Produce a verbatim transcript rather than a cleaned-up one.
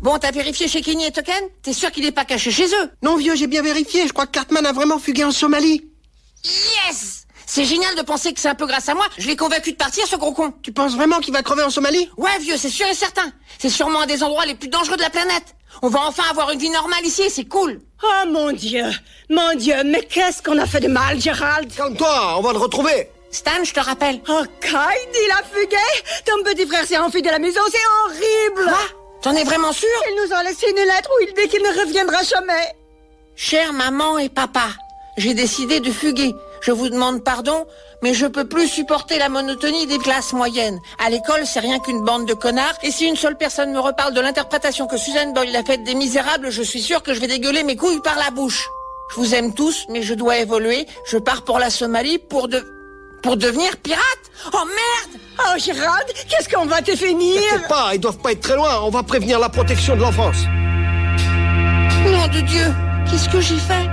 Bon, t'as vérifié chez Kenny et Token? T'es sûr qu'il est pas caché chez eux? Non, vieux, j'ai bien vérifié. Je crois que Cartman a vraiment fugué en Somalie. Yes! C'est génial de penser que c'est un peu grâce à moi. Je l'ai convaincu de partir, ce gros con. Tu penses vraiment qu'il va crever en Somalie? Ouais, vieux, c'est sûr et certain. C'est sûrement un des endroits les plus dangereux de la planète. On va enfin avoir une vie normale ici, c'est cool. Oh mon Dieu, mon Dieu, mais qu'est-ce qu'on a fait de mal, Gérald? Calme-toi, on va le retrouver. Stan, je te rappelle. Oh, Kyle, il a fugué. Ton petit frère s'est enfui de la maison, c'est horrible. Quoi? T'en es vraiment sûr? Il nous a laissé une lettre où il dit qu'il ne reviendra jamais. Chère maman et papa, j'ai décidé de fuguer. Je vous demande pardon, mais je peux plus supporter la monotonie des classes moyennes. À l'école, c'est rien qu'une bande de connards, et si une seule personne me reparle de l'interprétation que Susan Boyle a faite des Misérables, je suis sûr que je vais dégueuler mes couilles par la bouche. Je vous aime tous, mais je dois évoluer. Je pars pour la Somalie pour de... pour devenir pirate. Oh merde! Oh Gérald, qu'est-ce qu'on va te finir? T'inquiète pas, ils doivent pas être très loin. On va prévenir la protection de l'enfance. Nom de Dieu, qu'est-ce que j'ai fait?